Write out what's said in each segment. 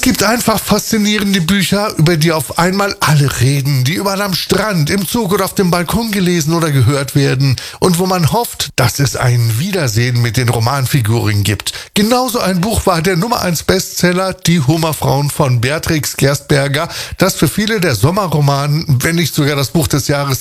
gibt einfach faszinierende Bücher, über die auf einmal alle reden, die überall am Strand, im Zug oder auf dem Balkon gelesen oder gehört werden und wo man hofft, dass es ein Wiedersehen mit den Romanfiguren gibt. Genauso ein Buch war der Nummer 1 Bestseller Die Hummerfrauen von Beatrix Gerstberger, das für viele der Sommerroman, wenn nicht sogar das Buch des Jahres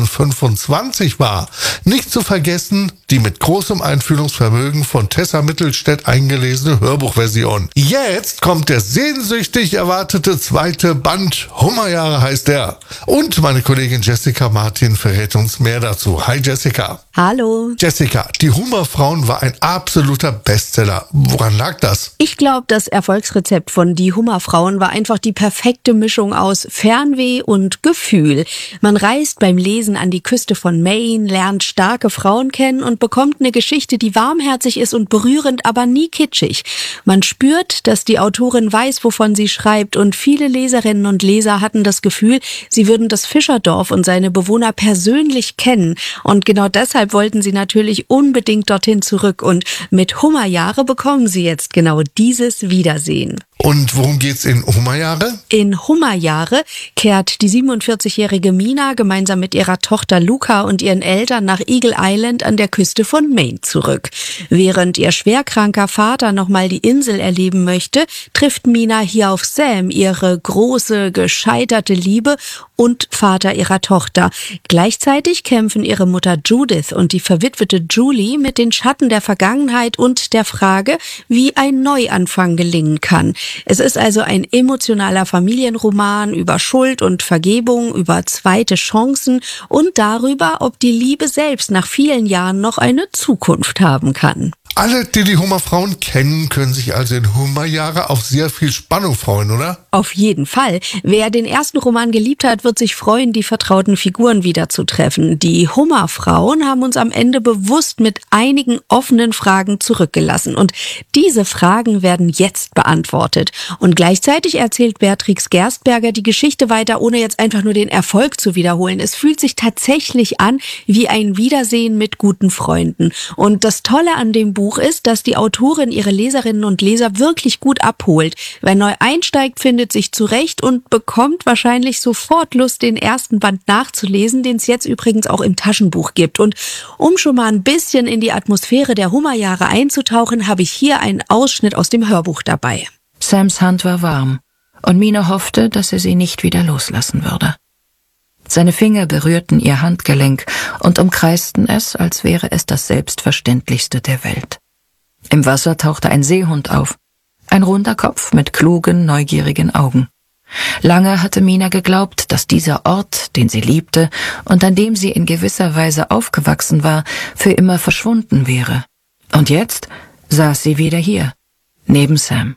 2025 war. Nicht zu vergessen, die mit großem Einfühlungsvermögen von Tessa Mittelstädt eingelesene Hörbuchversion. Jetzt kommt der sehnsüchtig erwartete zweite Band. Hummerjahre heißt er. Und meine Kollegin Jessica Martin verrät uns mehr dazu. Hi Jessica. Hallo. Jessica, Die Hummerfrauen war ein absoluter Bestseller. Woran lag das? Ich glaube, das Erfolgsrezept von Die Hummerfrauen war einfach die perfekte Mischung aus Fernweh und Gefühl. Man reist beim Lesen an die Küste von Maine, lernt starke Frauen kennen und bekommt eine Geschichte, die warmherzig ist und berührend, aber nie kitschig. Man spürt, dass die Autorin weiß, wovon sie schreibt, und viele Leserinnen und Leser hatten das Gefühl, sie würden das Fischerdorf und seine Bewohner persönlich kennen. Und genau deshalb wollten sie natürlich unbedingt dorthin zurück. Und mit Hummerjahre bekommen sie jetzt genau dieses Wiedersehen. Und worum geht's in Hummerjahre? In Hummerjahre kehrt die 47-jährige Mina gemeinsam mit ihrer Tochter Luca und ihren Eltern nach Eagle Island an der Küste von Maine zurück. Während ihr schwerkranker Vater nochmal die Insel erleben möchte, trifft Mina hier auf Sam, ihre große, gescheiterte Liebe und Vater ihrer Tochter. Gleichzeitig kämpfen ihre Mutter Judith und die verwitwete Julie mit den Schatten der Vergangenheit und der Frage, wie ein Neuanfang gelingen kann. Es ist also ein emotionaler Familienroman über Schuld und Vergebung, über zweite Chancen und darüber, ob die Liebe selbst nach vielen Jahren noch eine Zukunft haben kann. Alle, die die Hummerfrauen kennen, können sich also in Hummerjahre auf sehr viel Spannung freuen, oder? Auf jeden Fall. Wer den ersten Roman geliebt hat, wird sich freuen, die vertrauten Figuren wiederzutreffen. Die Hummerfrauen haben uns am Ende bewusst mit einigen offenen Fragen zurückgelassen. Und diese Fragen werden jetzt beantwortet. Und gleichzeitig erzählt Beatrix Gerstberger die Geschichte weiter, ohne jetzt einfach nur den Erfolg zu wiederholen. Es fühlt sich tatsächlich an wie ein Wiedersehen mit guten Freunden. Und das Tolle an dem Buch ist, dass die Autorin ihre Leserinnen und Leser wirklich gut abholt. Wer neu einsteigt, findet sich zurecht und bekommt wahrscheinlich sofort Lust, den ersten Band nachzulesen, den es jetzt übrigens auch im Taschenbuch gibt. Und um schon mal ein bisschen in die Atmosphäre der Hummerjahre einzutauchen, habe ich hier einen Ausschnitt aus dem Hörbuch dabei. Sams Hand war warm und Mina hoffte, dass er sie nicht wieder loslassen würde. Seine Finger berührten ihr Handgelenk und umkreisten es, als wäre es das Selbstverständlichste der Welt. Im Wasser tauchte ein Seehund auf, ein runder Kopf mit klugen, neugierigen Augen. Lange hatte Mina geglaubt, dass dieser Ort, den sie liebte und an dem sie in gewisser Weise aufgewachsen war, für immer verschwunden wäre. Und jetzt saß sie wieder hier, neben Sam.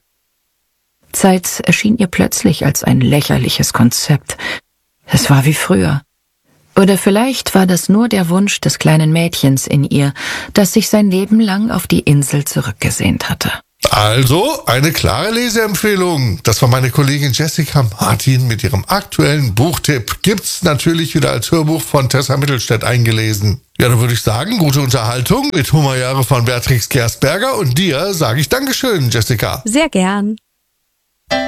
Zeit erschien ihr plötzlich als ein lächerliches Konzept. Es war wie früher. Oder vielleicht war das nur der Wunsch des kleinen Mädchens in ihr, das sich sein Leben lang auf die Insel zurückgesehnt hatte. Also eine klare Leseempfehlung. Das war meine Kollegin Jessica Martin mit ihrem aktuellen Buchtipp. Gibt's natürlich wieder als Hörbuch von Tessa Mittelstädt eingelesen. Ja, dann würde ich sagen, gute Unterhaltung mit Hummerjahre von Beatrix Gerstberger, und dir sage ich Dankeschön, Jessica. Sehr gern.